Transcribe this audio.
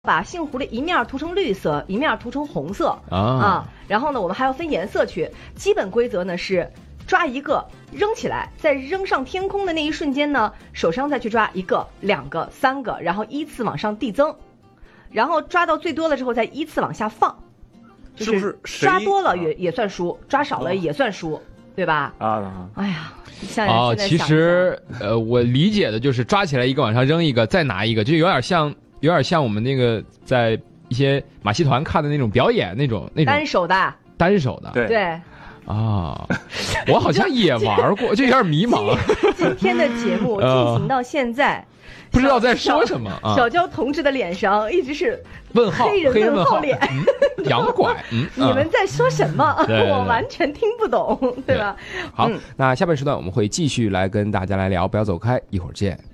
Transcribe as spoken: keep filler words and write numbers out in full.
把杏核的一面涂成绿色，一面涂成红色啊啊。然后呢，我们还要分颜色去。基本规则呢是抓一个扔起来，在扔上天空的那一瞬间呢，手上再去抓一个、两个、三个，然后依次往上递增，然后抓到最多了之后再依次往下放。 是不是抓多了也、啊、也算输，抓少了也算输，对吧？ 啊， 哎呀，像哦，其实呃，我理解的就是抓起来一个往上扔一个，再拿一个，就有点像。有点像我们那个在一些马戏团看的那种表演那种那种单手的单手的对对啊，我好像也玩过，就有点迷茫。 今天的节目进行到现在，呃、 不知道在说什么啊。 小娇同志的脸上一直是问号， 黑人问号脸， 嗯、洋拐。嗯， 你们在说什么？ 嗯、 我完全听不懂，对吧？ 好，嗯、那下半时段我们会继续来跟大家来聊，不要走开，一会儿见。